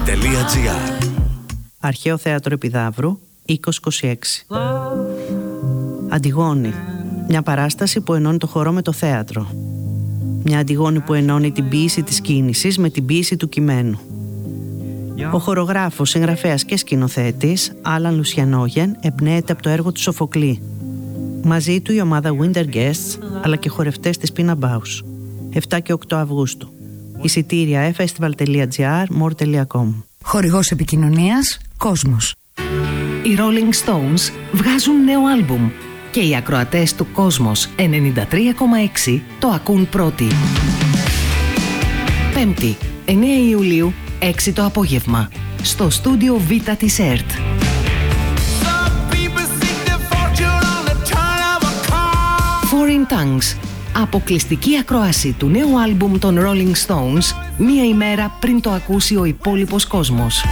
Αρχαίο Θέατρο Επιδαύρου, 2026. Αντιγόνη. Μια παράσταση που ενώνει το χορό με το θέατρο. Μια Αντιγόνη που ενώνει την ποίηση της κίνησης με την ποίηση του κειμένου. Ο χορογράφος, συγγραφέας και σκηνοθέτης Άλαν Λουσιανόγεν εμπνέεται από το έργο του Σοφοκλή. Μαζί του η ομάδα Winter Guests αλλά και χορευτές της Pina Bausch. 7 και 8 Αυγούστου. Εισιτήρια festival.gr, more.com. Χορηγός επικοινωνίας Κόσμος. Οι Rolling Stones βγάζουν νέο άλμπουμ και οι ακροατές του Κόσμος 93,6 το ακούν πρώτοι. Πέμπτη, 9 Ιουλίου, 6 το απόγευμα, στο στούντιο Β της ΕΡΤ. Foreign Tongues, αποκλειστική ακρόαση του νέου άλμπουμ των Rolling Stones, μία ημέρα πριν το ακούσει ο υπόλοιπος κόσμος.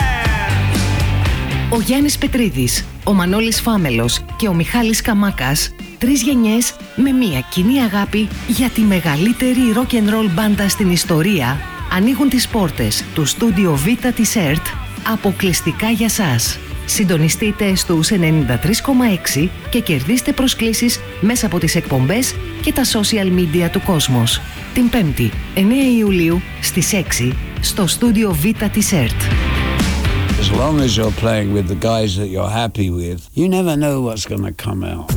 Ο Γιάννης Πετρίδης, ο Μανώλης Φάμελος και ο Μιχάλης Καμάκας, 3 γενιές με μία κοινή αγάπη για τη μεγαλύτερη rock and roll μπάντα στην ιστορία, ανοίγουν τις πόρτες του στούντιο Β της ΕΡΤ αποκλειστικά για σας. Συντονιστείτε στους 93,6 και κερδίστε προσκλήσεις μέσα από τις εκπομπές και τα social media του Κόσμος. Την 5η, 9 Ιουλίου, στις 6, στο στούντιο Β της ΕΡΤ. As long as you're playing with the guys that you're happy with, you never know what's going to come out.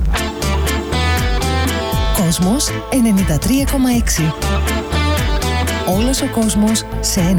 Κόσμος 93,6. Όλος ο κόσμος σε ένα